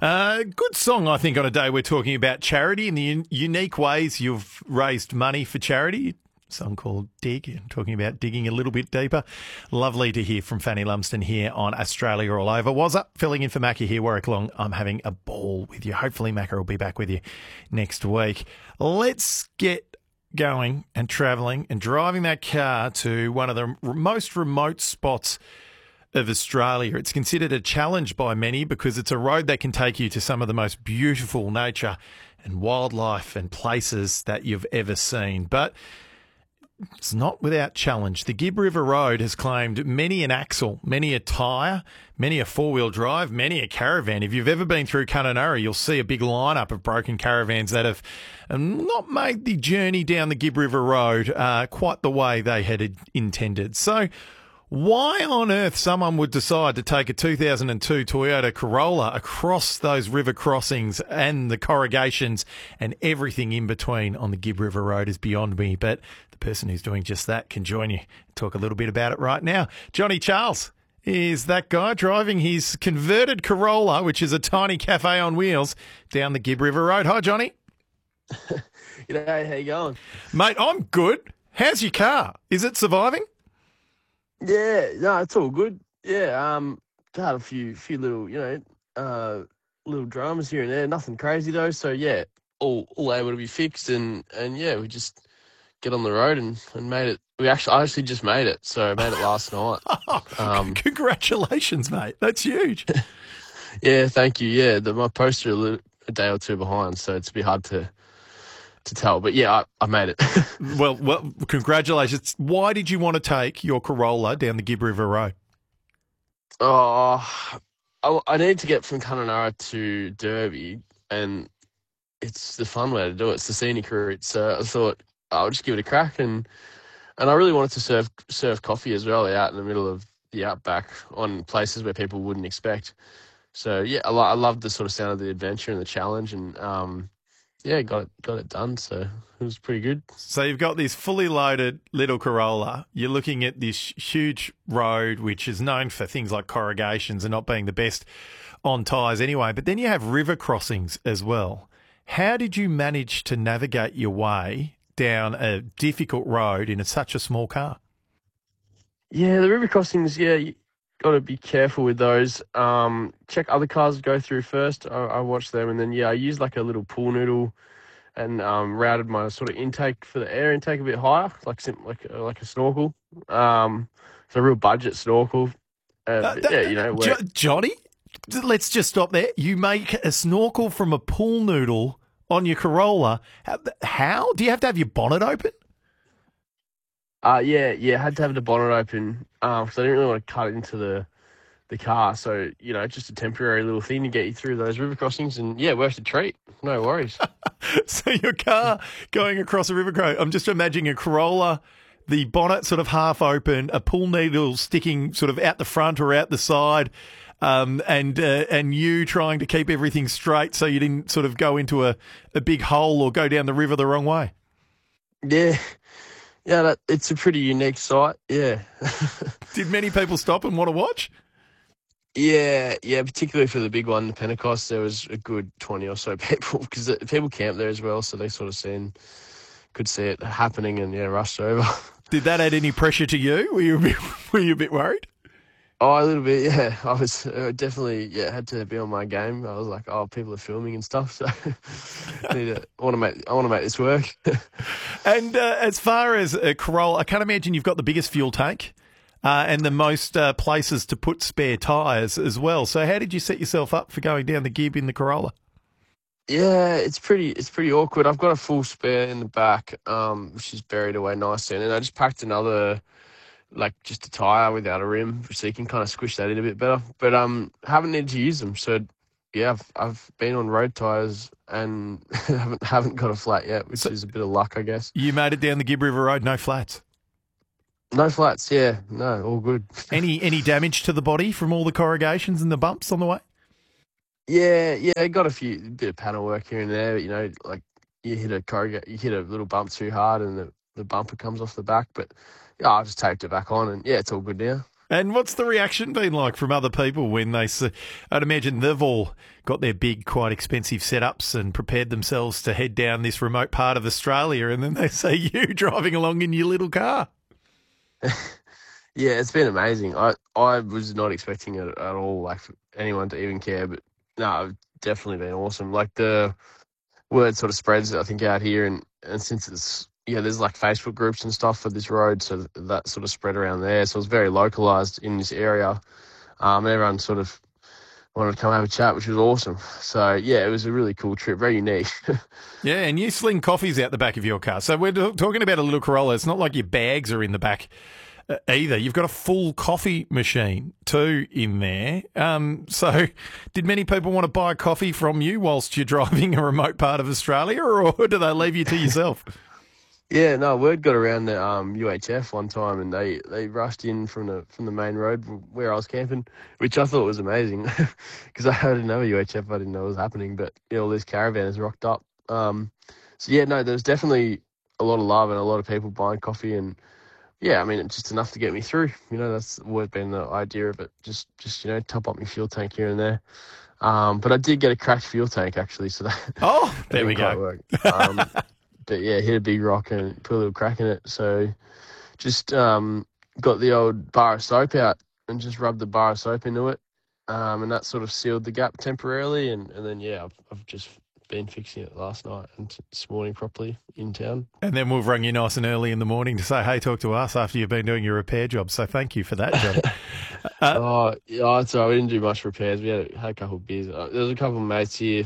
Good song, I think, on a day we're talking about charity and the unique ways you've raised money for charity. A song called Dig, and talking about digging a little bit deeper. Lovely to hear from Fanny Lumsden here on Australia All Over. Was up, filling in for Macca here, Warwick Long. I'm having a ball with you. Hopefully Macca will be back with you next week. Let's get going and travelling and driving that car to one of the most remote spots of Australia. It's considered a challenge by many because it's a road that can take you to some of the most beautiful nature and wildlife and places that you've ever seen. But it's not without challenge. The Gibb River Road has claimed many an axle, many a tyre, many a four-wheel drive, many a caravan. If you've ever been through Kununurra, you'll see a big lineup of broken caravans that have not made the journey down the Gibb River Road quite the way they had intended. So why on earth someone would decide to take a 2002 Toyota Corolla across those river crossings and the corrugations and everything in between on the Gibb River Road is beyond me. But the person who's doing just that can join you and talk a little bit about it right now. Johnny Charles is that guy driving his converted Corolla, which is a tiny cafe on wheels, down the Gibb River Road. Hi, Johnny. G'day, how you going? Mate, I'm good. How's your car? Is it surviving? Yeah, no, it's all good. Yeah, had a few little, little dramas here and there. Nothing crazy though. So yeah, all able to be fixed, and yeah, we just get on the road and made it. I actually just made it. So I made it last night. Congratulations, mate. That's huge. Yeah, thank you. Yeah, my posts are a day or two behind, so it's a bit hard to tell, but yeah, I made it. well, congratulations. Why did you want to take your Corolla down the Gibb River Road? Oh, I need to get from Kununurra to Derby, and it's the fun way to do it. It's the scenic route. So I thought I'll just give it a crack, and I really wanted to serve coffee as well out in the middle of the outback on places where people wouldn't expect. So yeah, I loved the sort of sound of the adventure and the challenge, and yeah, got it done, so it was pretty good. So you've got this fully loaded little Corolla. You're looking at this huge road, which is known for things like corrugations and not being the best on tyres anyway. But then you have river crossings as well. How did you manage to navigate your way down a difficult road in such a small car? Yeah, the river crossings, yeah, you got to be careful with those. Check other cars go through first. I watched them, and then yeah, I used like a little pool noodle and routed my sort of intake for the air intake a bit higher, like a snorkel. It's a real budget snorkel. Johnny, let's just stop there. You make a snorkel from a pool noodle on your Corolla. How? Do you have to have your bonnet open? Yeah, I had to have the bonnet open because I didn't really want to cut into the car. So, just a temporary little thing to get you through those river crossings, and yeah, worth a treat. No worries. So your car going across a river crossing, I'm just imagining a Corolla, the bonnet sort of half open, a pool needle sticking sort of out the front or out the side, and you trying to keep everything straight so you didn't sort of go into a big hole or go down the river the wrong way. Yeah. Yeah, it's a pretty unique sight, yeah. Did many people stop and want to watch? Yeah, particularly for the big one, the Pentecost, there was a good 20 or so people, because people camp there as well, so they sort of could see it happening and, yeah, rushed over. Did that add any pressure to you? Were you a bit worried? Oh, a little bit, yeah. I was definitely, had to be on my game. I was like, oh, people are filming and stuff, so I want to make this work. And as far as a Corolla, I can't imagine you've got the biggest fuel tank and the most places to put spare tyres as well. So how did you set yourself up for going down the Gibb in the Corolla? Yeah, it's pretty awkward. I've got a full spare in the back, which is buried away nicely, and then I just packed another, like just a tyre without a rim, so you can kind of squish that in a bit better. But haven't needed to use them. So yeah, I've been on road tyres and haven't got a flat yet, which is a bit of luck, I guess. You made it down the Gibb River Road, no flats? No flats, yeah. No, all good. Any damage to the body from all the corrugations and the bumps on the way? Yeah, got a bit of panel work here and there, like you hit a little bump too hard and the bumper comes off the back, but yeah, I just taped it back on and yeah, it's all good now. And what's the reaction been like from other people when they see? I'd imagine they've all got their big, quite expensive setups and prepared themselves to head down this remote part of Australia, and then they see you driving along in your little car. Yeah, it's been amazing. I was not expecting it at all, like for anyone to even care, but no, it's definitely been awesome. Like the word sort of spreads, I think, out here, and since it's there's like Facebook groups and stuff for this road, so that sort of spread around there. So it's very localized in this area. Everyone sort of wanted to come have a chat, which was awesome. So yeah, it was a really cool trip, very unique. Yeah, and you sling coffees out the back of your car. So we're talking about a little Corolla. It's not like your bags are in the back either. You've got a full coffee machine too in there. So did many people want to buy coffee from you whilst you're driving a remote part of Australia, or do they leave you to yourself? Yeah, no, word got around the UHF one time, and they rushed in from the main road where I was camping, which I thought was amazing because I didn't know a UHF, I didn't know what was happening, but all these caravans rocked up. So yeah, no, there's definitely a lot of love and a lot of people buying coffee, and yeah, I mean, it's just enough to get me through. That's always been the idea of it. Just top up my fuel tank here and there. But I did get a cracked fuel tank actually, so that There we go. work. But yeah, hit a big rock and put a little crack in it. So just got the old bar of soap out and just rubbed the bar of soap into it. And that sort of sealed the gap temporarily. And then, yeah, I've just been fixing it last night and this morning properly in town. And then we've rung you nice and early in the morning to say, hey, talk to us after you've been doing your repair job. So thank you for that, John. Yeah, so we didn't do much repairs. We had a couple of beers. There was a couple of mates here.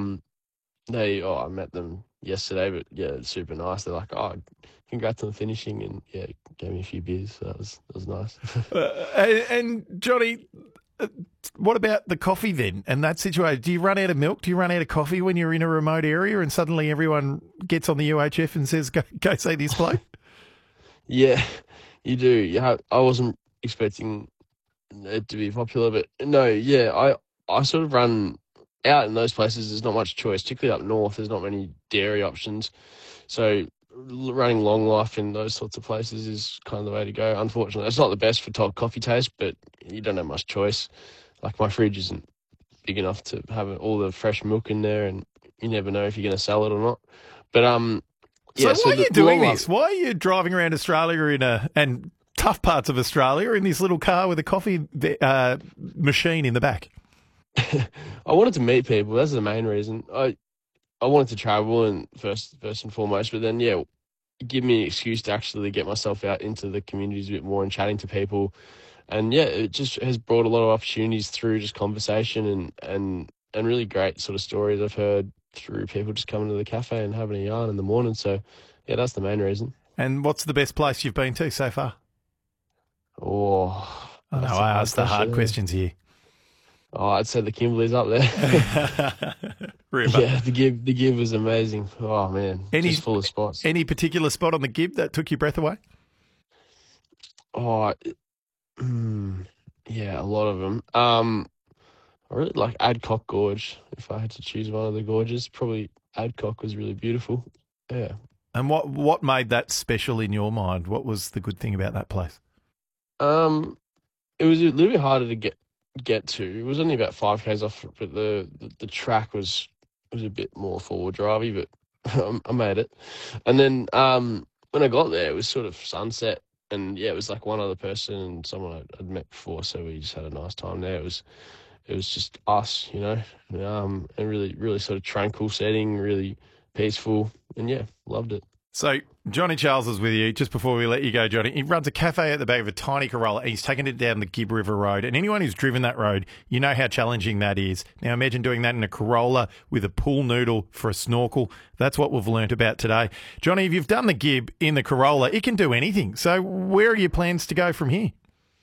I met them yesterday, but yeah, it's super nice. They're like, oh, congrats on finishing, and yeah, gave me a few beers. So that was nice. And Johnny, what about the coffee then? And that situation, do you run out of milk? Do you run out of coffee when you're in a remote area and suddenly everyone gets on the UHF and says, go see this bloke? Yeah, you do. Yeah, I wasn't expecting it to be popular, but no, yeah, I sort of run out in those places. There's not much choice, particularly up north. There's not many dairy options, so running long life in those sorts of places is kind of the way to go. Unfortunately, it's not the best for coffee taste, but you don't have much choice. Like my fridge isn't big enough to have all the fresh milk in there, and you never know if you're going to sell it or not. But yeah. So why are you doing this? Why are you driving around Australia and tough parts of Australia in this little car with a coffee machine in the back? I wanted to meet people. That's the main reason. I wanted to travel, and first and foremost, but then yeah, give me an excuse to actually get myself out into the communities a bit more and chatting to people. And yeah, it just has brought a lot of opportunities through just conversation and really great sort of stories I've heard through people just coming to the cafe and having a yarn in the morning. So yeah, that's the main reason. And what's the best place you've been to so far? Oh, I know I asked the hard questions here. Oh, I'd say the Kimberley's up there. Yeah, the Gib was amazing. Oh man, just full of spots. Any particular spot on the Gib that took your breath away? Oh, yeah, a lot of them. I really like Adcock Gorge. If I had to choose one of the gorges, probably Adcock was really beautiful. Yeah. And what made that special in your mind? What was the good thing about that place? It was a little bit harder to get to. It was only about 5 k's off, but the track was a bit more forward drivey, but I made it. And then when I got there, it was sort of sunset, and yeah, it was like one other person and someone I'd met before, so we just had a nice time there. It was just us, and really, really sort of tranquil setting, really peaceful, and yeah, loved it. So Johnny Charles is with you. Just before we let you go, Johnny, he runs a cafe at the back of a tiny Corolla. He's taken it down the Gib River Road. And anyone who's driven that road, you know how challenging that is. Now imagine doing that in a Corolla with a pool noodle for a snorkel. That's what we've learnt about today. Johnny, if you've done the Gib in the Corolla, it can do anything. So where are your plans to go from here?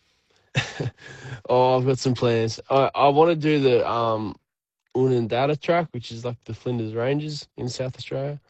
I've got some plans. I want to do the Unundana track, which is like the Flinders Ranges in South Australia.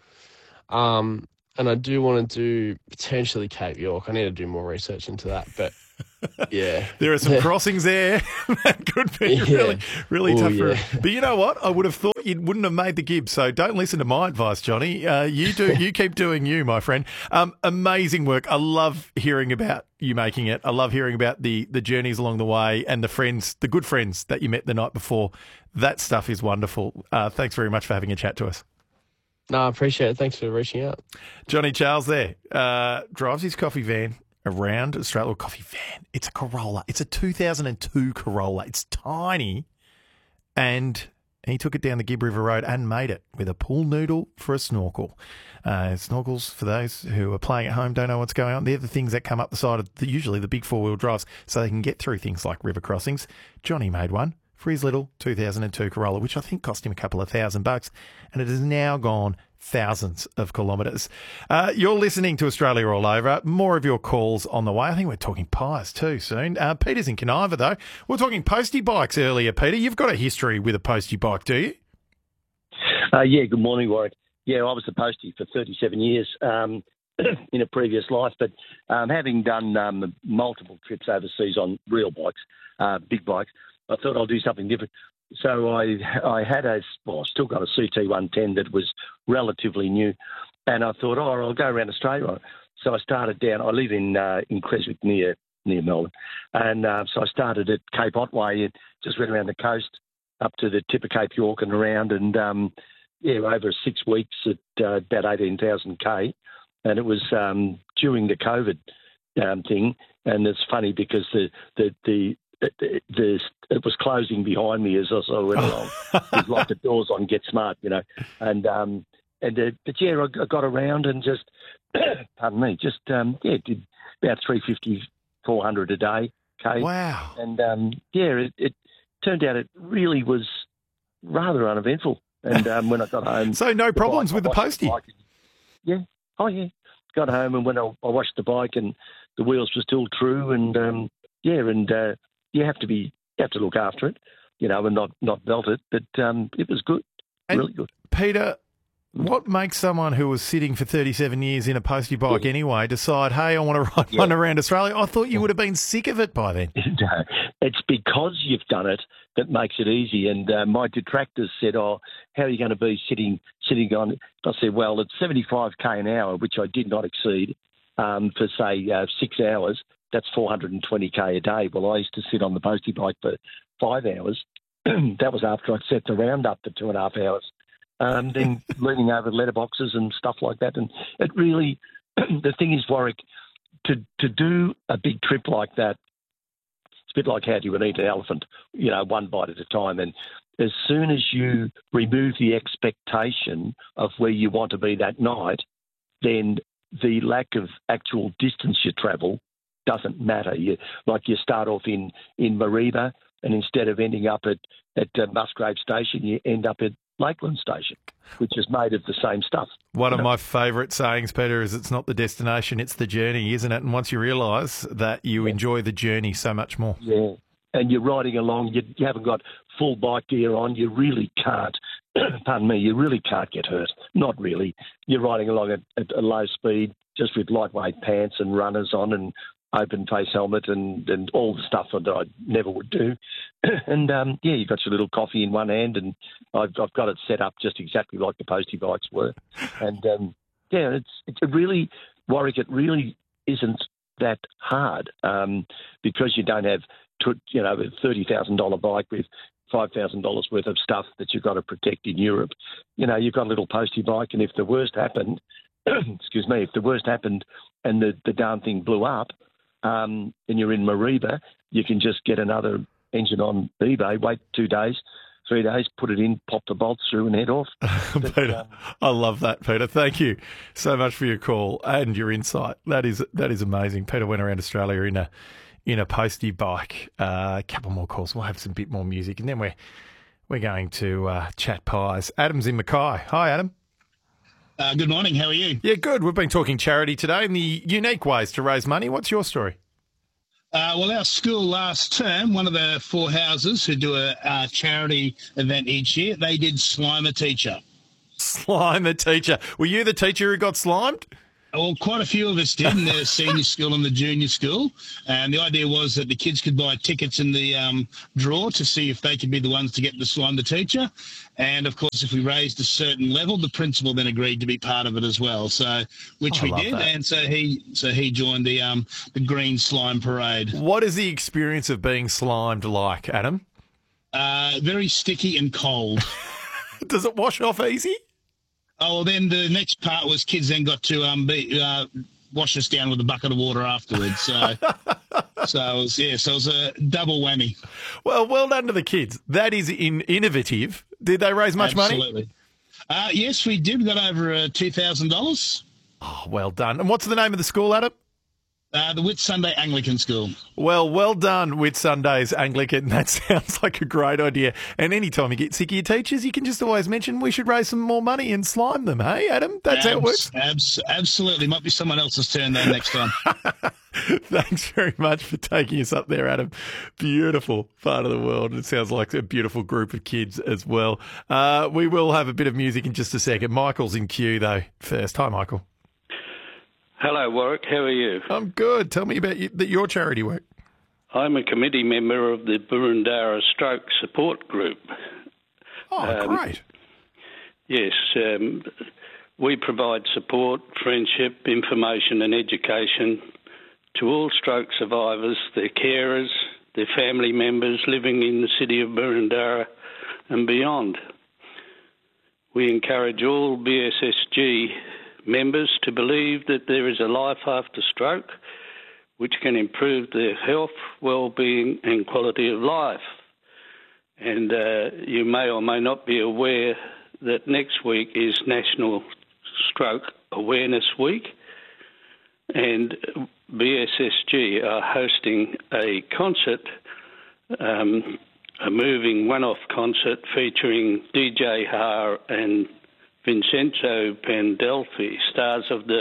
And I do want to do potentially Cape York. I need to do more research into that. But Yeah. There are some crossings there that could be Yeah. really Oh, tough. yeah. But you know what? I would have thought you wouldn't have made the Gibbs, so don't listen to my advice, Johnny. You keep doing you, my friend. Amazing work. I love hearing about you making it. I love hearing about the journeys along the way and the good friends that you met the night before. That stuff is wonderful. Thanks very much for having a chat to us. No, I appreciate it. Thanks for reaching out. Johnny Charles there drives his coffee van around Australia. Coffee van. It's a Corolla. It's a 2002 Corolla. It's tiny. And he took it down the Gibb River Road and made it with a pool noodle for a snorkel. Snorkels, for those who are playing at home, don't know what's going on. They're the things that come up the side of usually the big four-wheel drives so they can get through things like river crossings. Johnny made one for his little 2002 Corolla, which I think cost him a couple of $1,000, and it has now gone thousands of kilometres. You're listening to Australia All Over. More of your calls on the way. I think we're talking pies too soon. Peter's in Kaniva, though. We're talking postie bikes earlier, Peter. You've got a history with a postie bike, do you? Yeah, good morning, Warwick. Yeah, I was a postie for 37 years in a previous life, but having done multiple trips overseas on real bikes, big bikes, I thought I'll do something different. So I had I still got a CT 110 that was relatively new, and I thought, I'll go around Australia. So I started down. I live in Creswick near Melbourne, and so I started at Cape Otway and just went around the coast up to the tip of Cape York and around, and over 6 weeks at about 18,000 k, and it was during the COVID thing, and it's funny because it was closing behind me as I went along. It was like the doors on Get Smart, but yeah, I got around and just, pardon me, just did about 350, 400 a day. Okay. Wow. And it turned out it really was rather uneventful. And when I got home, so no problems with the postie. Yeah. Oh yeah. Got home and when I washed the bike and the wheels were still true, and you have to look after it, and not belt it. But it was good, really good. Peter, what makes someone who was sitting for 37 years in a postie bike anyway decide, hey, I want to ride one around Australia? I thought you would have been sick of it by then. No, it's because you've done it that makes it easy. And my detractors said, how are you going to be sitting on it? I said, well, it's 75k an hour, which I did not exceed for, say, 6 hours. That's 420k a day. Well, I used to sit on the postie bike for 5 hours. That was after I'd set the round up for 2.5 hours. Then leaning over letterboxes and stuff like that. And it really, the thing is, Warwick, to do a big trip like that, it's a bit like how do you eat an elephant, one bite at a time. And as soon as you remove the expectation of where you want to be that night, then the lack of actual distance you travel doesn't matter. You start off in Mareeba, and instead of ending up at Musgrave Station, you end up at Lakeland Station, which is made of the same stuff. One of my favourite sayings, Peter, is it's not the destination, it's the journey, isn't it? And once you realise that, you enjoy the journey so much more. Yeah, and you're riding along, you haven't got full bike gear on, you really can't, pardon me, you really can't get hurt. Not really. You're riding along at a low speed, just with lightweight pants and runners on and open face helmet and all the stuff that I never would do. And you've got your little coffee in one hand, and I've got it set up just exactly like the postie bikes were. And it really, Warwick, it really isn't that hard because you don't have a $30,000 bike with $5,000 worth of stuff that you've got to protect in Europe. You've got a little postie bike, and if the worst happened, if the worst happened and the darn thing blew up, and you're in Mareeba, you can just get another engine on eBay, wait 2 days, 3 days, put it in, pop the bolts through and head off. Peter, I love that, Peter. Thank you so much for your call and your insight. That is amazing. Peter went around Australia in a postie bike. A couple more calls. We'll have some bit more music, and then we're going to chat pies. Adam's in Mackay. Hi, Adam. Good morning. How are you? Yeah, good. We've been talking charity today and the unique ways to raise money. What's your story? Well, our school last term, one of the 4 houses who do a charity event each year, they did Slime a Teacher. Slime a Teacher. Were you the teacher who got slimed? Well, quite a few of us did in the senior school and the junior school. And the idea was that the kids could buy tickets in the draw to see if they could be the ones to get to slime the teacher. And, of course, if we raised a certain level, the principal then agreed to be part of it as well. So, which we did. That. And so he joined the Green Slime Parade. What is the experience of being slimed like, Adam? Very sticky and cold. Does it wash off easy? Oh, well, then the next part was kids then got to wash us down with a bucket of water afterwards. So, so it was a double whammy. Well done to the kids. That is innovative. Did they raise much money? Absolutely. Yes, we did. We got over $2,000. Oh, well done. And what's the name of the school, Adam? The Whitsunday Anglican School. Well done, Whitsunday's Anglican. That sounds like a great idea. And anytime you get sick of your teachers, you can just always mention we should raise some more money and slime them. Hey, Adam? That's how it works. Absolutely. Might be someone else's turn though next time. Thanks very much for taking us up there, Adam. Beautiful part of the world. It sounds like a beautiful group of kids as well. We will have a bit of music in just a second. Michael's in queue, though, first. Hi, Michael. Hello, Warwick. How are you? I'm good. Tell me about your charity work. I'm a committee member of the Burundara Stroke Support Group. Oh, great. Yes. We provide support, friendship, information and education to all stroke survivors, their carers, their family members living in the city of Burundara and beyond. We encourage all BSSG members to believe that there is a life after stroke which can improve their health, well-being and quality of life. And you may or may not be aware that next week is National Stroke Awareness Week, and BSSG are hosting a concert, a moving one-off concert featuring DJ Har and Vincenzo Pandolfi, stars of the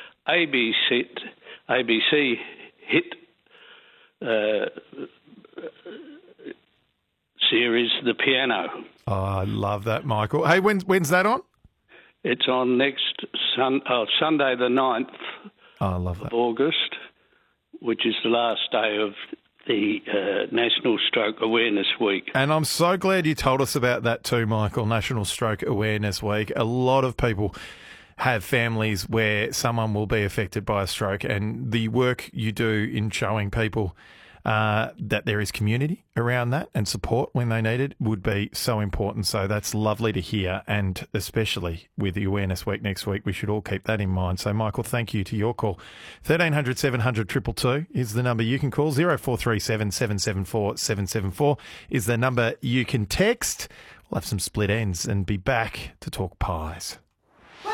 ABC hit series The Piano. Oh, I love that, Michael. Hey, when's that on? It's on next Sunday the 9th I love that. of August, which is the last day of the National Stroke Awareness Week. And I'm so glad you told us about that too, Michael, National Stroke Awareness Week. A lot of people have families where someone will be affected by a stroke, and the work you do in showing people that there is community around that and support when they need it would be so important. So that's lovely to hear, and especially with the Awareness Week next week, we should all keep that in mind. So, Michael, thank you to your call. 1300 700 222 is the number you can call. 0437 774 774 is the number you can text. We'll have some split ends and be back to talk pies.